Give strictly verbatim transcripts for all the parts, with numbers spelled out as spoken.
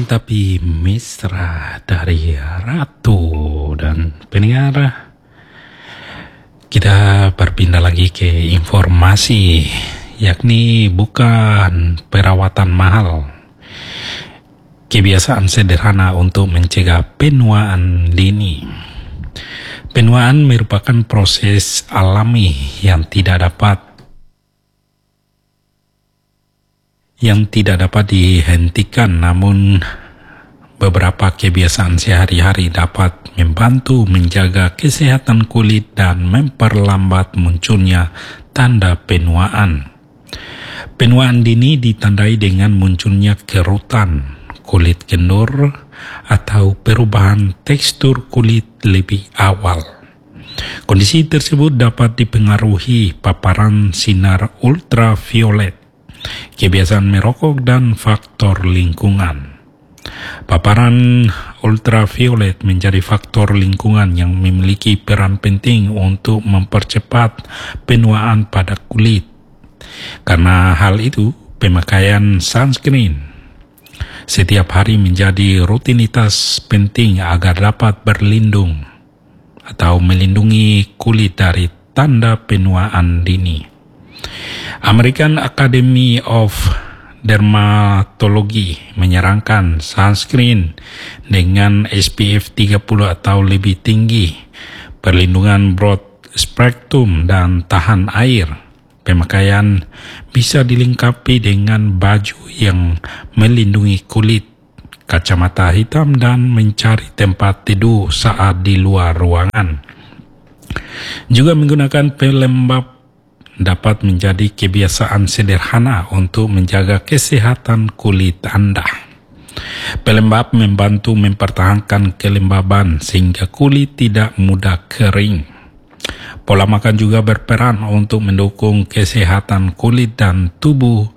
tapi mesra dari Ratu dan pendengar. Kita berpindah lagi ke informasi, yakni bukan perawatan mahal, kebiasaan sederhana untuk mencegah penuaan dini. Penuaan merupakan proses alami yang tidak dapat yang tidak dapat dihentikan, namun beberapa kebiasaan sehari-hari dapat membantu menjaga kesehatan kulit dan memperlambat munculnya tanda penuaan. Penuaan dini ditandai dengan munculnya kerutan, kulit kendur, atau perubahan tekstur kulit lebih awal. Kondisi tersebut dapat dipengaruhi paparan sinar ultraviolet, kebiasaan merokok, dan faktor lingkungan. Paparan ultraviolet menjadi faktor lingkungan yang memiliki peran penting untuk mempercepat penuaan pada kulit. Karena hal itu, pemakaian sunscreen setiap hari menjadi rutinitas penting agar dapat berlindung atau melindungi kulit dari tanda penuaan dini. American Academy of Dermatology menyarankan sunscreen dengan S P F tiga puluh atau lebih tinggi, perlindungan broad spektrum, dan tahan air. Pemakaian bisa dilengkapi dengan baju yang melindungi kulit, kacamata hitam, dan mencari tempat teduh saat di luar ruangan. Juga menggunakan pelembab dapat menjadi kebiasaan sederhana untuk menjaga kesehatan kulit Anda. Pelembab membantu mempertahankan kelembaban sehingga kulit tidak mudah kering. Pola makan juga berperan untuk mendukung kesehatan kulit dan tubuh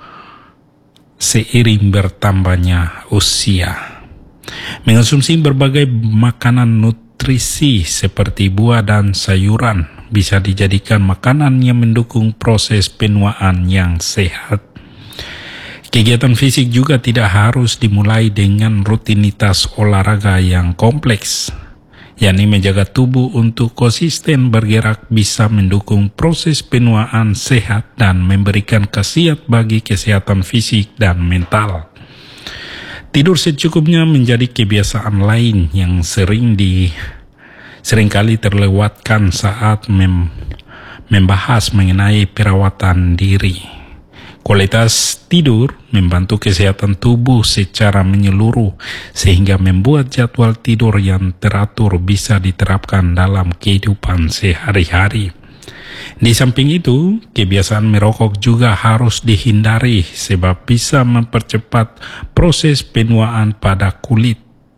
seiring bertambahnya usia. Mengonsumsi berbagai makanan nutrisi seperti buah dan sayuran bisa dijadikan makanan yang mendukung proses penuaan yang sehat. Kegiatan fisik juga tidak harus dimulai dengan rutinitas olahraga yang kompleks, yakni menjaga tubuh untuk konsisten bergerak bisa mendukung proses penuaan sehat dan memberikan khasiat bagi kesehatan fisik dan mental. Tidur secukupnya menjadi kebiasaan lain yang sering di seringkali terlewatkan saat mem membahas mengenai perawatan diri. Kualitas tidur membantu kesehatan tubuh secara menyeluruh, sehingga membuat jadwal tidur yang teratur bisa diterapkan dalam kehidupan sehari-hari. Di samping itu, kebiasaan merokok juga harus dihindari sebab bisa mempercepat proses penuaan pada kulit.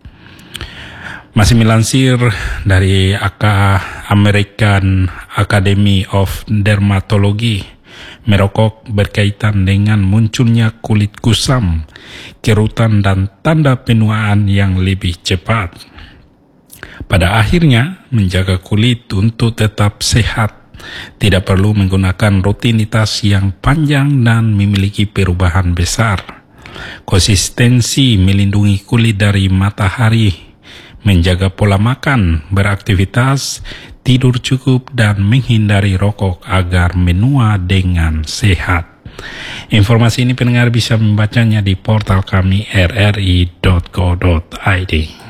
Masih melansir dari American Academy of Dermatology, merokok berkaitan dengan munculnya kulit kusam, kerutan, dan tanda penuaan yang lebih cepat. Pada akhirnya, menjaga kulit untuk tetap sehat tidak perlu menggunakan rutinitas yang panjang dan memiliki perubahan besar. Konsistensi melindungi kulit dari matahari, menjaga pola makan, beraktivitas, tidur cukup, dan menghindari rokok agar menua dengan sehat. Informasi ini pendengar bisa membacanya di portal kami r r i dot co dot i d.